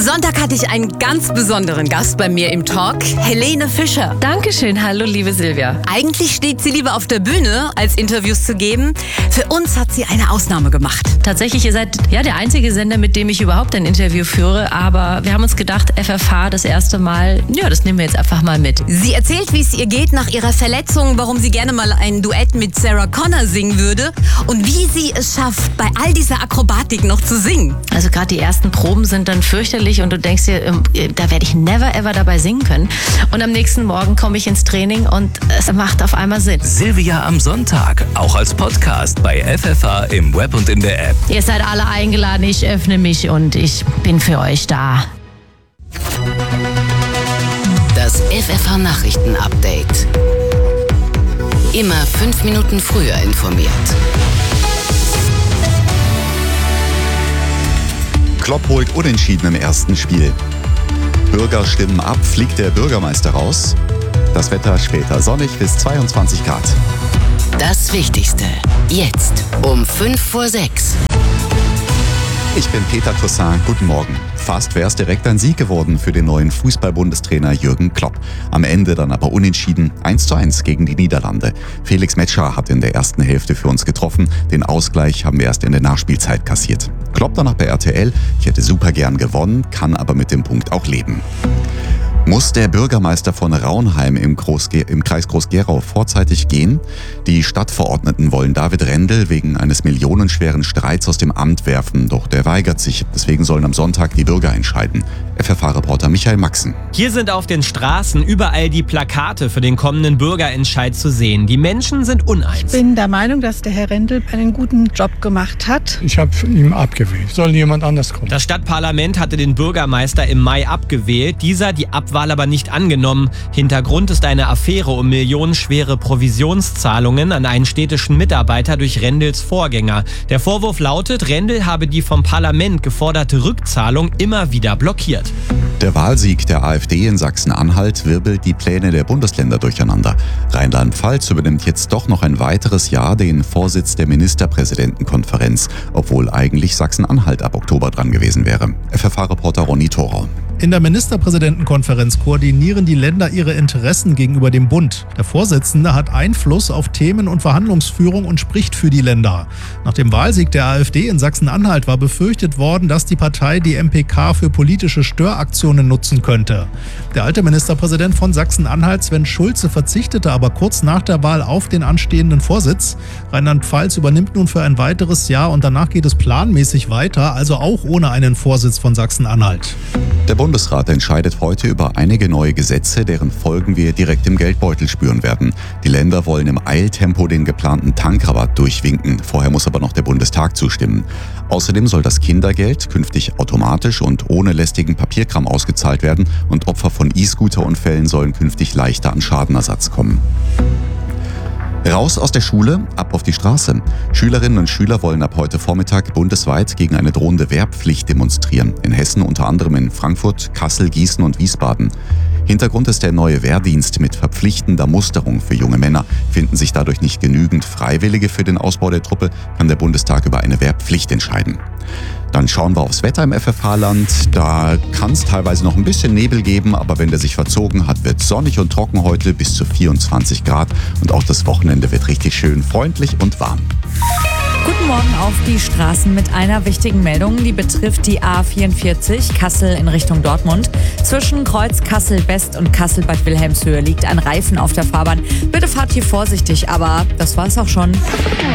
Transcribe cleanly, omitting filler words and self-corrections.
Sonntag hatte ich einen ganz besonderen Gast bei mir im Talk, Helene Fischer. Dankeschön, hallo liebe Silvia. Eigentlich steht sie lieber auf der Bühne, als Interviews zu geben. Für uns hat sie eine Ausnahme gemacht. Tatsächlich, ihr seid der einzige Sender, mit dem ich überhaupt ein Interview führe. Aber wir haben uns gedacht, FFH das erste Mal, das nehmen wir jetzt einfach mal mit. Sie erzählt, wie es ihr geht nach ihrer Verletzung, warum sie gerne mal ein Duett mit Sarah Connor singen würde und wie sie es schafft, bei all dieser Akrobatik noch zu singen. Also gerade die ersten Proben sind dann fürchterlich und du denkst dir, da werde ich never ever dabei singen können. Und am nächsten Morgen komme ich ins Training und es macht auf einmal Sinn. Silvia am Sonntag, auch als Podcast bei FFH im Web und in der App. Ihr seid alle eingeladen, ich öffne mich und ich bin für euch da. Das FFH Nachrichten-Update. Immer 5 Minuten früher informiert. Klopp holt Unentschieden im ersten Spiel. Bürger stimmen ab, fliegt der Bürgermeister raus. Das Wetter später sonnig bis 22 Grad. Das Wichtigste jetzt um 5:06. Ich bin Peter Toussaint, guten Morgen. Fast wäre es direkt ein Sieg geworden für den neuen Fußball-Bundestrainer Jürgen Klopp. Am Ende dann aber unentschieden 1:1 gegen die Niederlande. Felix Metscher hat in der ersten Hälfte für uns getroffen. Den Ausgleich haben wir erst in der Nachspielzeit kassiert. Klopp danach bei RTL: Ich hätte super gern gewonnen, kann aber mit dem Punkt auch leben. Muss der Bürgermeister von Raunheim im Kreis Groß-Gerau vorzeitig gehen? Die Stadtverordneten wollen David Rendel wegen eines millionenschweren Streits aus dem Amt werfen, doch der weigert sich. Deswegen sollen am Sonntag die Bürger entscheiden. FFH-Reporter Michael Maxen. Hier sind auf den Straßen überall die Plakate für den kommenden Bürgerentscheid zu sehen. Die Menschen sind uneins. Ich bin der Meinung, dass der Herr Rendel einen guten Job gemacht hat. Ich habe ihn abgewählt. Soll jemand anders kommen? Das Stadtparlament hatte den Bürgermeister im Mai abgewählt. Dieser die Abwahl aber nicht angenommen. Hintergrund ist eine Affäre um millionenschwere Provisionszahlungen an einen städtischen Mitarbeiter durch Rendels Vorgänger. Der Vorwurf lautet, Rendel habe die vom Parlament geforderte Rückzahlung immer wieder blockiert. Der Wahlsieg der AfD in Sachsen-Anhalt wirbelt die Pläne der Bundesländer durcheinander. Rheinland-Pfalz übernimmt jetzt doch noch ein weiteres Jahr den Vorsitz der Ministerpräsidentenkonferenz, obwohl eigentlich Sachsen-Anhalt ab Oktober dran gewesen wäre. FFH-Reporter Ronny Thorau. In der Ministerpräsidentenkonferenz koordinieren die Länder ihre Interessen gegenüber dem Bund. Der Vorsitzende hat Einfluss auf Themen- und Verhandlungsführung und spricht für die Länder. Nach dem Wahlsieg der AfD in Sachsen-Anhalt war befürchtet worden, dass die Partei die MPK für politische Störaktionen nutzen könnte. Der alte Ministerpräsident von Sachsen-Anhalt, Sven Schulze, verzichtete aber kurz nach der Wahl auf den anstehenden Vorsitz. Rheinland-Pfalz übernimmt nun für ein weiteres Jahr und danach geht es planmäßig weiter, also auch ohne einen Vorsitz von Sachsen-Anhalt. Der Bundesrat entscheidet heute über einige neue Gesetze, deren Folgen wir direkt im Geldbeutel spüren werden. Die Länder wollen im Eiltempo den geplanten Tankrabatt durchwinken. Vorher muss aber noch der Bundestag zustimmen. Außerdem soll das Kindergeld künftig automatisch und ohne lästigen Papierkram ausgezahlt werden und Opfer von E-Scooter-Unfällen sollen künftig leichter an Schadenersatz kommen. Raus aus der Schule, ab auf die Straße. Schülerinnen und Schüler wollen ab heute Vormittag bundesweit gegen eine drohende Wehrpflicht demonstrieren. In Hessen unter anderem in Frankfurt, Kassel, Gießen und Wiesbaden. Hintergrund ist der neue Wehrdienst mit verpflichtender Musterung für junge Männer. Finden sich dadurch nicht genügend Freiwillige für den Ausbau der Truppe, kann der Bundestag über eine Wehrpflicht entscheiden. Dann schauen wir aufs Wetter im FFH-Land. Da kann es teilweise noch ein bisschen Nebel geben, aber wenn der sich verzogen hat, wird sonnig und trocken heute bis zu 24 Grad. Und auch das Wochenende wird richtig schön freundlich und warm. Guten Morgen auf die Straßen mit einer wichtigen Meldung, die betrifft die A44 Kassel in Richtung Dortmund. Zwischen Kreuz Kassel-West und Kassel-Bad Wilhelmshöhe liegt ein Reifen auf der Fahrbahn. Bitte fahrt hier vorsichtig, aber das war's auch schon.